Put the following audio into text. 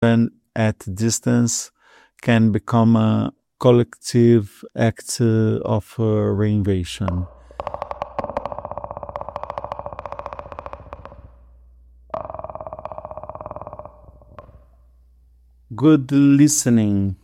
even at distance, can become a collective act of reinvention. Good listening